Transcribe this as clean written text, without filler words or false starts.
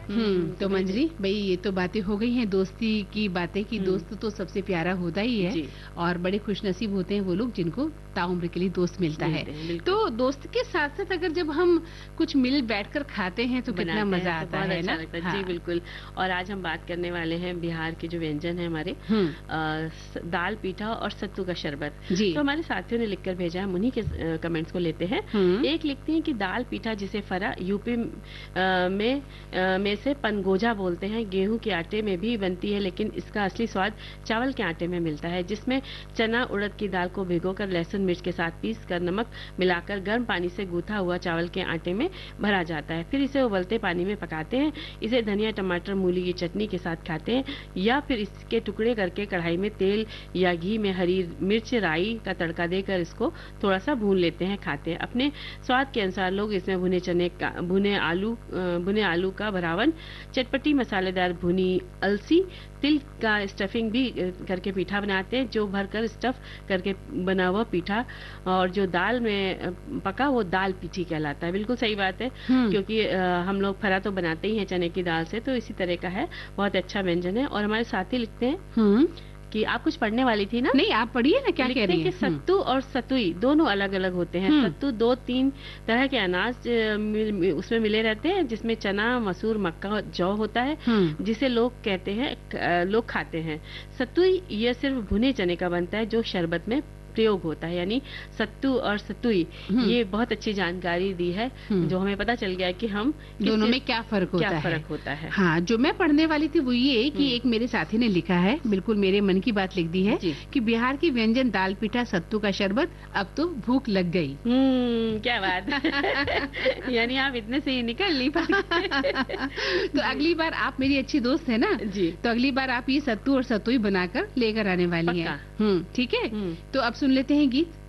तो मंजरी भाई, ये तो बातें हो गई हैं दोस्ती की बातें कि दोस्त तो सबसे प्यारा होता ही है और बड़े खुशनसीब होते हैं वो लोग जिनको ताउम्र के लिए दोस्त मिलता है। तो दोस्त के साथ साथ अगर जब हम कुछ मिल बैठकर खाते हैं तो कितना मजा आता है ना। जी बिल्कुल। और आज हम बात करने वाले हैं बिहार के जो व्यंजन है हमारे, दाल पीठा और सत्तू का शरबत। तो हमारे साथियों ने लिखकर भेजा है, उन्हीं के कमेंट्स को लेते हैं। एक लिखते हैं कि दाल पीठा जिसे फरा यूपी में से पनगोजा बोलते हैं, गेहूं के आटे में भी बनती है लेकिन इसका असली स्वाद चावल के आटे में मिलता है, जिसमें चना उड़द की दाल को भिगोकर लहसुन मिर्च के साथ पीस कर नमक मिलाकर गर्म पानी से गूथा हुआ चावल के आटे में भरा जाता है। फिर इसे उबलते पानी में पकाते हैं। इसे धनिया टमाटर मूली की चटनी के साथ खाते हैं या फिर इसके टुकड़े करके कढ़ाई में तेल या घी में हरी मिर्च राई का तड़का देकर इसको थोड़ा सा भून लेते हैं, खाते हैं। अपने स्वाद के अनुसार लोग इसमें भुने आलू का भरावन, चटपटी मसालेदार भुनी अलसी, तिल का स्टफिंग भी करके पीठा बनाते हैं, जो भरकर स्टफ करके बना हुआ पीठा और जो दाल में पका वो दाल पीठी कहलाता है। बिल्कुल सही बात है, क्योंकि हम लोग फरा तो बनाते ही हैं चने की दाल से, तो इसी तरह का है, बहुत अच्छा व्यंजन है। और हमारे साथी लिखते हैं कि आप कुछ पढ़ने वाली थी ना। नहीं, आप पढ़िए ना, क्या कह रही हैं? कि सत्तू और सतुई दोनों अलग अलग होते हैं। सत्तू 2-3 तरह के अनाज उसमें मिले रहते हैं, जिसमें चना, मसूर, मक्का, जौ होता है, जिसे लोग खाते हैं। सतुई यह सिर्फ भुने चने का बनता है जो शरबत में प्रयोग होता है, यानी सत्तू और सतुई। ये बहुत अच्छी जानकारी दी है, जो हमें पता चल गया कि हम दोनों में क्या फर्क होता है। हाँ, जो मैं पढ़ने वाली थी वो ये कि एक मेरे साथी ने लिखा है, बिल्कुल मेरे मन की बात लिख दी है कि बिहार की व्यंजन दाल पीठा सत्तू का शरबत, अब तो भूख लग गई। क्या बात यानी आप इतने से ही निकल नहीं पाते। तो अगली बार आप मेरी अच्छी दोस्त है ना जी, तो अगली बार आप ये सत्तू और सतुई बनाकर लेकर आने वाली हैं। ठीक है, तो अब सुन लेते हैं गीत।